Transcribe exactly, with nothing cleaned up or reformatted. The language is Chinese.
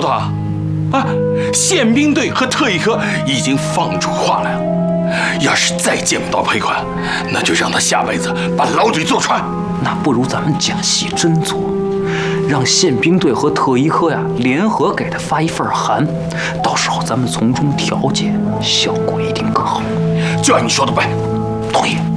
啊，啊，宪兵队和特一科已经放出话来了，要是再见不到赔款，那就让他下辈子把牢底坐穿。 那不如咱们假戏真做，让宪兵队和特一科呀联合给他发一份函，到时候咱们从中调解，效果一定更好。 就按你说的办。 同意。